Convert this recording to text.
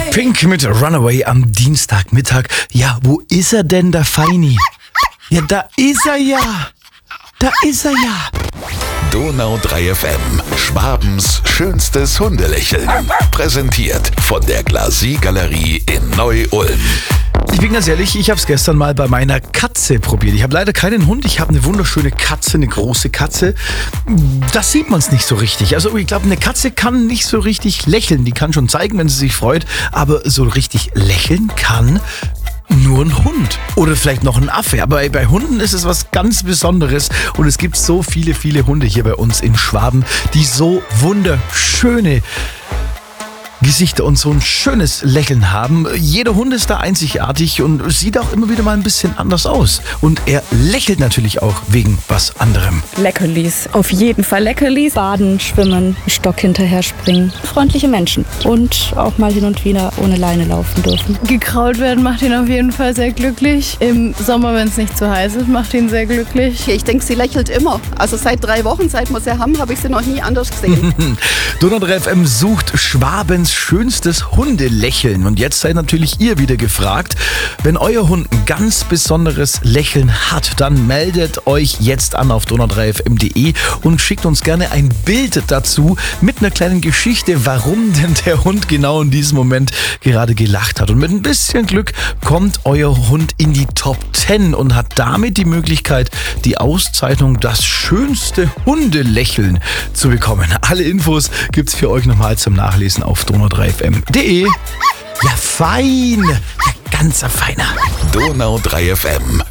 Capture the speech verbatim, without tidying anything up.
Pink mit Runaway am Dienstagmittag. Ja, wo ist er denn, der Feini? Ja, da ist er ja. Da ist er ja. Donau drei F M, Schwabens schönstes Hundelächeln. Präsentiert von der Glasie Galerie in Neu-Ulm. Ich bin ganz ehrlich, ich habe es gestern mal bei meiner Katze probiert. Ich habe leider keinen Hund, ich habe eine wunderschöne Katze, eine große Katze. Das sieht man es nicht so richtig. Also ich glaube, eine Katze kann nicht so richtig lächeln. Die kann schon zeigen, wenn sie sich freut, aber so richtig lächeln kann nur ein Hund oder vielleicht noch ein Affe. Aber bei Hunden ist es was ganz Besonderes und es gibt so viele, viele Hunde hier bei uns in Schwaben, die so wunderschöne Gesichter und so ein schönes Lächeln haben. Jeder Hund ist da einzigartig und sieht auch immer wieder mal ein bisschen anders aus. Und er lächelt natürlich auch wegen was anderem. Leckerlis, auf jeden Fall Leckerlis. Baden, schwimmen, Stock hinterher springen. Freundliche Menschen und auch mal hin und wieder ohne Leine laufen dürfen. Gekrault werden macht ihn auf jeden Fall sehr glücklich. Im Sommer, wenn es nicht zu heiß ist, macht ihn sehr glücklich. Ich denke, sie lächelt immer. Also seit drei Wochen, seit wir sie haben, habe ich sie noch nie anders gesehen. Donau drei F M sucht Schwabens schönstes Hundelächeln. Und jetzt seid natürlich ihr wieder gefragt. Wenn euer Hund ein ganz besonderes Lächeln hat, dann meldet euch jetzt an auf donau drei f m punkt de und schickt uns gerne ein Bild dazu mit einer kleinen Geschichte, warum denn der Hund genau in diesem Moment gerade gelacht hat. Und mit ein bisschen Glück kommt euer Hund in die Top zehn und hat damit die Möglichkeit, die Auszeichnung das schönste Hundelächeln zu bekommen. Alle Infos gibt's für euch nochmal zum Nachlesen auf donau drei f m punkt de. Ja, fein. Ja, ganz feiner. Donau drei F M.